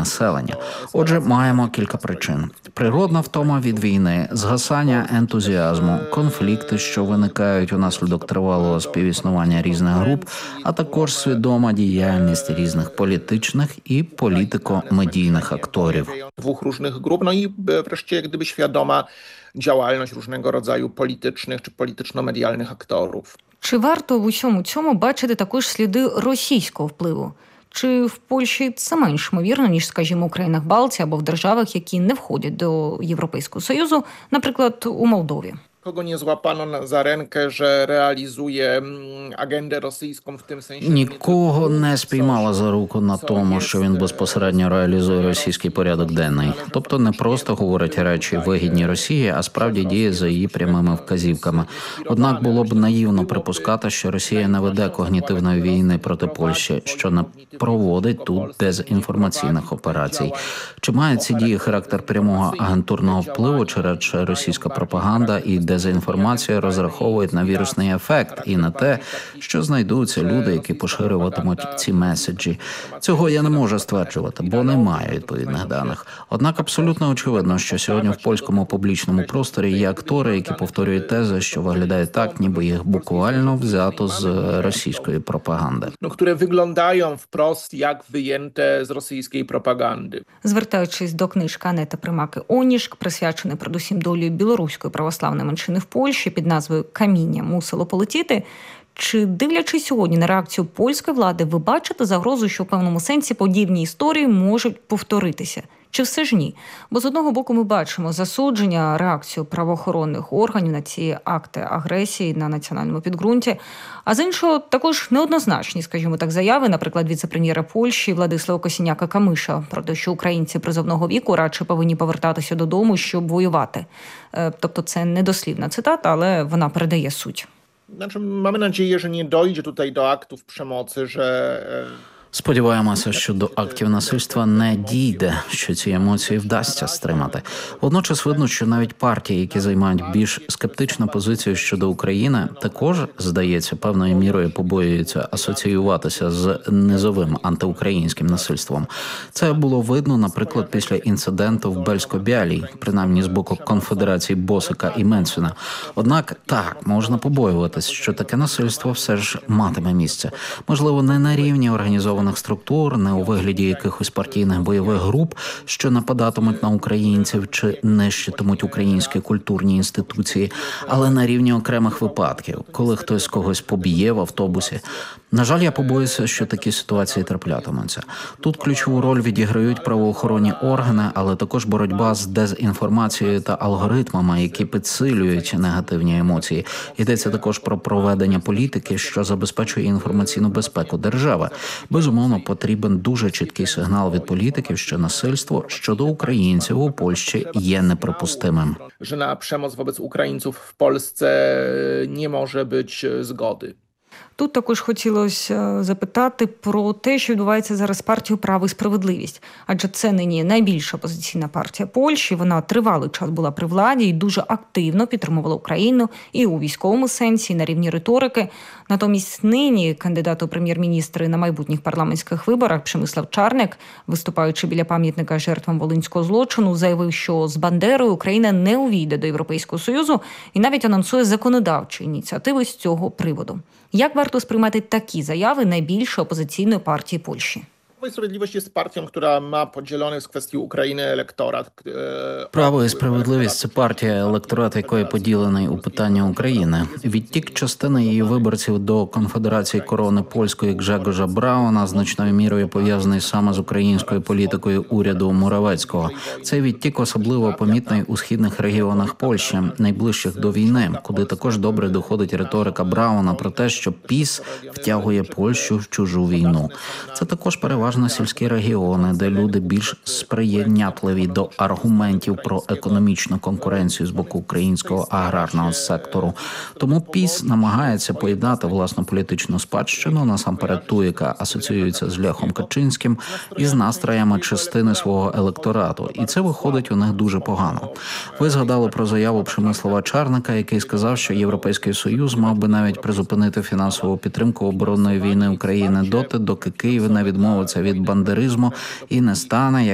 населення. Отже, маємо кілька причин. Природна втома від війни, згасання ентузіазму, конфлікти, що виникають унаслідок тривалого співіснування різних груп, а також свідома діяльність різних політичних і політико-медійних акторів. Двох різних груп, і врешті, як gdyby świadoma działalność różnego rodzaju politycznych czy polityczno-medialnych aktorów. Чи варто в усьому цьому бачити також сліди російського впливу? Чи в Польщі це менш ймовірно, ніж, скажімо, у країнах Балтії або в державах, які не входять до Європейського Союзу, наприклад, у Молдові? Kogo nie złapano za rękę, że realizuje agendę rosyjską w tym sensie. Нікого не спіймала за руку на тому, що він безпосередньо реалізує російський порядок денний. Тобто не просто говорить речі вигідні Росії, а справді діє за її прямими вказівками. Однак було б наївно припускати, що Росія не веде когнітивної війни проти Польщі, що не проводить тут дезінформаційних операцій. Чи мають ці дії характер прямого агентурного впливу, чи радше російська пропаганда і дезінформація розраховують на вірусний ефект і на те, що знайдуться люди, які поширюватимуть ці меседжі. Цього я не можу стверджувати, бо немає відповідних даних. Однак абсолютно очевидно, що сьогодні в польському публічному просторі є актори, які повторюють тези, що виглядають так, ніби їх буквально взято з російської пропаганди. Które wyglądają wprost jak wyjęte z rosyjskiej propagandy. Звертаючись до книжки Анети Примаки-Онішк, присвяченої передусім долі білоруської православної меншини в Польщі під назвою «Каміння мусило полетіти», чи, дивлячись сьогодні на реакцію польської влади, ви бачите загрозу, що в певному сенсі подібні історії можуть повторитися? Чи все ж ні? Бо з одного боку ми бачимо засудження, реакцію правоохоронних органів на ці акти агресії на національному підґрунті, а з іншого також неоднозначні, скажімо так, заяви, наприклад, віце-прем'єра Польщі Владислава Косіняка-Камиша про те, що українці призовного віку радше повинні повертатися додому, щоб воювати. Тобто це не дослівна цитата, але вона передає суть. Znaczy, mamy nadzieję, że nie dojdzie tutaj do aktów przemocy, że Сподіваємося, що до актів насильства не дійде, що ці емоції вдасться стримати. Водночас видно, що навіть партії, які займають більш скептичну позицію щодо України, також, здається, певною мірою побоюються асоціюватися з низовим антиукраїнським насильством. Це було видно, наприклад, після інциденту в Бельсько-Бялій, принаймні з боку конфедерації Босика і Менцена. Однак, так, можна побоюватися, що таке насильство все ж матиме місце. Можливо, не на рівні організованих структур, не у вигляді якихось партійних бойових груп, що нападатимуть на українців чи нищитимуть українські культурні інституції, але на рівні окремих випадків, коли хтось когось поб'є в автобусі. На жаль, я побоюся, що такі ситуації траплятимуться. Тут ключову роль відіграють правоохоронні органи, але також боротьба з дезінформацією та алгоритмами, які підсилюють негативні емоції. Йдеться також про проведення політики, що забезпечує інформаційну безпеку держави. Безумовно, потрібен дуже чіткий сигнал від політиків, що насильство щодо українців у Польщі є неприпустимим. Że na przemoc wobec Ukraińców w Polsce nie może być zgody. Тут також хотілося запитати про те, що відбувається зараз з партією «Право і справедливість». Адже це нині найбільша опозиційна партія Польщі. Вона тривалий час була при владі і дуже активно підтримувала Україну і у військовому сенсі, і на рівні риторики. Натомість нині кандидат у прем'єр-міністри на майбутніх парламентських виборах Przemysław Czarnek, виступаючи біля пам'ятника жертвам волинського злочину, заявив, що з Бандерою Україна не увійде до Європейського Союзу і навіть анонсує законодавчі ініціативи з цього приводу. Як варто сприймати такі заяви найбільшої опозиційної партії Польщі? Prawo i Sprawiedliwość jest partią, która ma podzielony z kwestii Ukrainy elektorat. Право і справедливість – це партія, електорат якої поділений у питанні України. Відтік частини її виборців до Конфедерації Корони Польської Гжегожа Брауна значною мірою пов'язаний саме з українською політикою уряду Моравецького. Цей відтік особливо помітний у східних регіонах Польщі, найближчих до війни, куди також добре доходить риторика Брауна про те, що ПІС втягує Польщу в чужу війну. Це також переважно сільські регіони, де люди більш сприйнятливі до аргументів про економічну конкуренцію з боку українського аграрного сектору. Тому ПІС намагається поєднати власну політичну спадщину, насамперед ту, яка асоціюється з Лехом Качинським, із настроями частини свого електорату. І це виходить у них дуже погано. Ви згадали про заяву Przemysława Czarnka, який сказав, що Європейський Союз мав би навіть призупинити фінансову підтримку оборонної війни України доти, доки Київ не відмовиться від бандеризму і не стане,